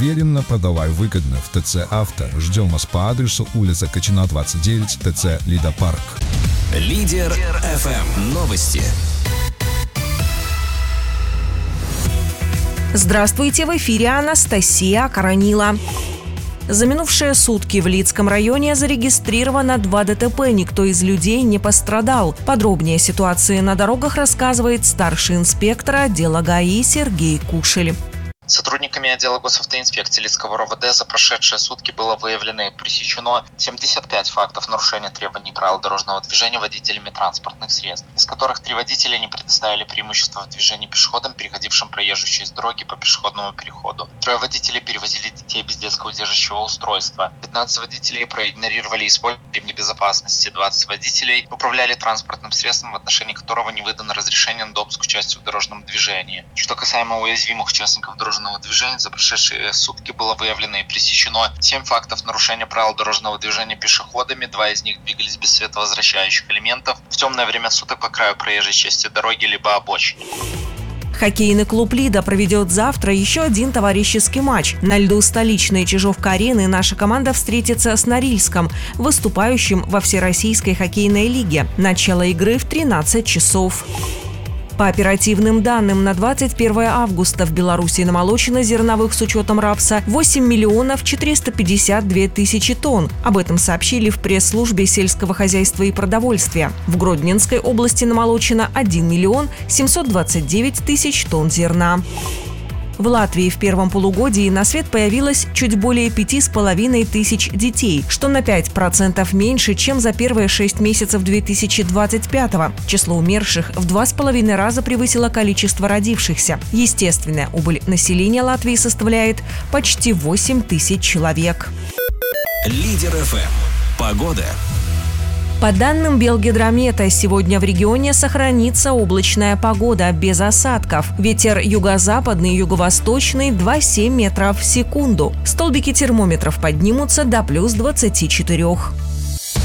Уверенно продавай выгодно в ТЦ «Авто». Ждем вас по адресу улица Качина, 29, ТЦ «Лидопарк». Лидер ФМ. Новости. Здравствуйте, в эфире Анастасия Коронила. За минувшие сутки в Лидском районе зарегистрировано 2 ДТП, никто из людей не пострадал. Подробнее о ситуации на дорогах рассказывает старший инспектор отдела ГАИ Сергей Кушель. Сотрудниками отдела госавтоинспекции Лидского РОВД за прошедшие сутки было выявлено и пресечено 75 фактов нарушения требований правил дорожного движения водителями транспортных средств, из которых 3 водителя не предоставили преимущество в движении пешеходам, переходившим проезжую часть дороги по пешеходному переходу. 3 водителей перевозили детей без детского удерживающего устройства. 15 водителей проигнорировали использование ремней безопасности. 20 водителей управляли транспортным средством, в отношении которого не выдано разрешение на допуск к участию в дорожном движении. Что касаемо уязвимых участников дорожного движения, за прошедшие сутки было выявлено и пресечено 7 фактов нарушения правил дорожного движения пешеходами, 2 из них двигались без световозвращающих элементов в темное время суток по краю проезжей части дороги либо обочине. Хоккейный клуб «Лида» проведет завтра еще один товарищеский матч. На льду столичной Чижовка-арены наша команда встретится с Норильском, выступающим во Всероссийской хоккейной лиге. Начало игры в 13 часов. По оперативным данным, на 21 августа в Беларуси намолочено зерновых с учетом рапса 8 миллионов 452 тысячи тонн. Об этом сообщили в пресс-службе сельского хозяйства и продовольствия. В Гродненской области намолочено 1 миллион 729 тысяч тонн зерна. В Латвии в первом полугодии на свет появилось чуть более 5,5 тысяч детей, что на 5% меньше, чем за первые 6 месяцев 2025-го. Число умерших в 2,5 раза превысило количество родившихся. Естественная убыль населения Латвии составляет почти 8 тысяч человек. Лидер ФМ. Погода. По данным Белгидромета, сегодня в регионе сохранится облачная погода без осадков. Ветер юго-западный и юго-восточный 2,7 метров в секунду. Столбики термометров поднимутся до плюс 24.